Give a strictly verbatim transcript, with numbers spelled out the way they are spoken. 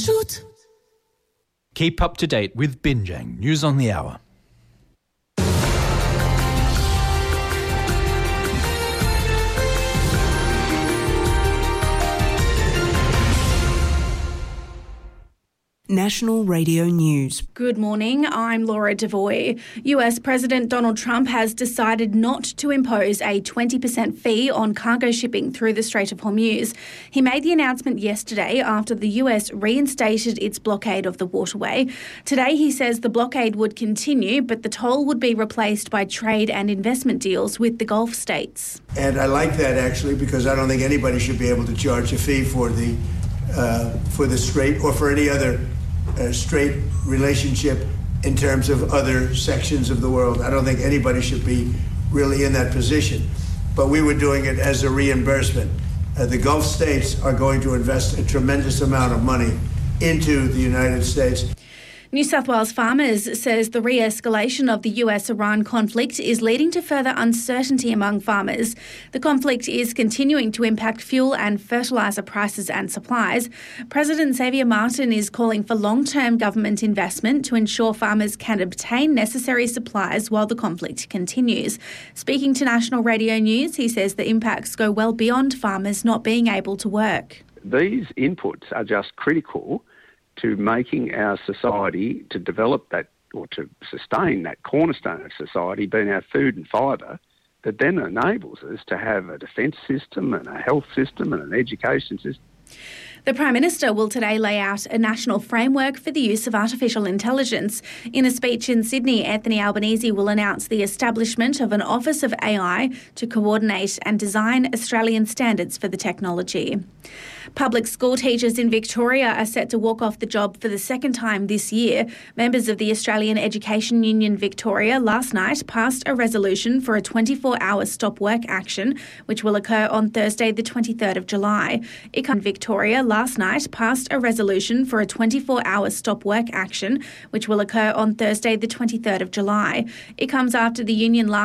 Shoot. Keep up to date with Binjang News on the Hour. National Radio News. Good morning, I'm Laura Devoy. U S President Donald Trump has decided not to impose a twenty percent fee on cargo shipping through the Strait of Hormuz. He made the announcement yesterday after the U S reinstated its blockade of the waterway. Today he says the blockade would continue, but the toll would be replaced by trade and investment deals with the Gulf states. And I like that actually because I don't think anybody should be able to charge a fee for the uh, for the Strait or for any other Uh, straight relationship in terms of other sections of the world. I don't think anybody should be really in that position. But we were doing it as a reimbursement. Uh, the Gulf states are going to invest a tremendous amount of money into the United States. New South Wales Farmers says the re-escalation of the U S-Iran conflict is leading to further uncertainty among farmers. The conflict is continuing to impact fuel and fertiliser prices and supplies. President Xavier Martin is calling for long-term government investment to ensure farmers can obtain necessary supplies while the conflict continues. Speaking to National Radio News, he says the impacts go well beyond farmers not being able to work. These inputs are just critical to making our society, to develop that or to sustain that cornerstone of society, being our food and fibre, that then enables us to have a defence system and a health system and an education system. The Prime Minister will today lay out a national framework for the use of artificial intelligence. In a speech in Sydney, Anthony Albanese will announce the establishment of an Office of A I to coordinate and design Australian standards for the technology. Public school teachers in Victoria are set to walk off the job for the second time this year. Members of the Australian Education Union Victoria last night passed a resolution for a twenty-four hour stop work action, which will occur on Thursday the twenty-third of July. I C A Victoria last night passed a resolution for a twenty-four hour stop work action, which will occur on Thursday the twenty-third of July. It comes after the union last